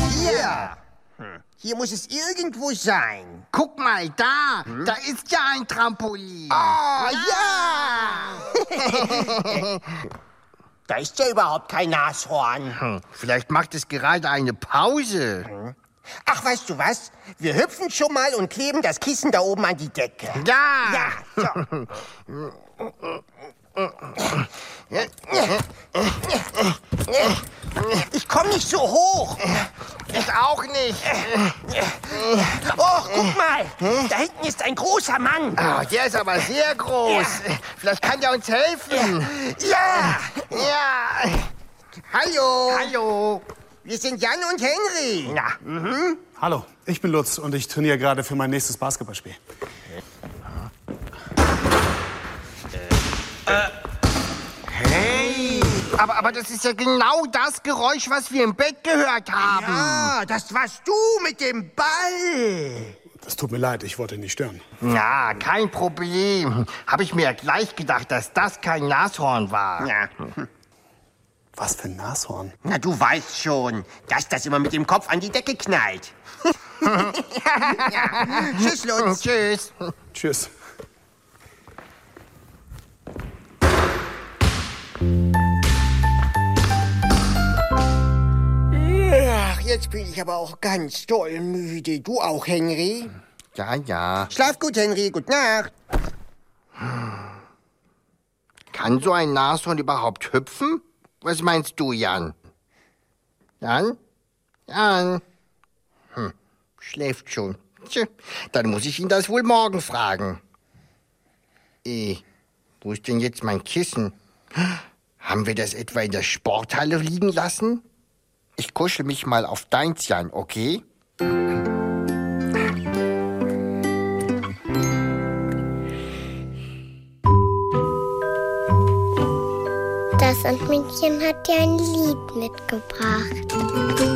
Hier. Hier muss es irgendwo sein. Guck mal, da. Da ist ja ein Trampolin. Oh, ja! Da ist ja überhaupt kein Nashorn. Vielleicht macht es gerade eine Pause. Ach, weißt du was? Wir hüpfen schon mal und kleben das Kissen da oben an die Decke. Ja. Ja, so. Ich komme nicht so hoch. Ich auch nicht. Oh, guck mal. Da hinten ist ein großer Mann. Oh, der ist aber sehr groß. Vielleicht kann der uns helfen. Ja. Ja. Hallo. Hallo. Wir sind Jan und Henry. Ja. Hallo, ich bin Lutz und ich trainiere gerade für mein nächstes Basketballspiel. Hey. Aber das ist ja genau das Geräusch, was wir im Bett gehört haben. Ah, das warst du mit dem Ball. Es tut mir leid, ich wollte nicht stören. Ja, kein Problem. Habe ich mir ja gleich gedacht, dass das kein Nashorn war. Ja. Was für ein Nashorn. Na, du weißt schon, dass das immer mit dem Kopf an die Decke knallt. Ja. Tschüss, Lutz. Tschüss. Tschüss. Ach, jetzt bin ich aber auch ganz doll müde. Du auch, Henry? Ja, ja. Schlaf gut, Henry. Gute Nacht. Kann so ein Nashorn überhaupt hüpfen? Was meinst du, Jan? Jan? Jan? Schläft schon. Tja, dann muss ich ihn das wohl morgen fragen. Wo ist denn jetzt mein Kissen? Haben wir das etwa in der Sporthalle liegen lassen? Ich kuschel mich mal auf deins, Jan, okay? Das Sandmännchen hat dir ein Lied mitgebracht.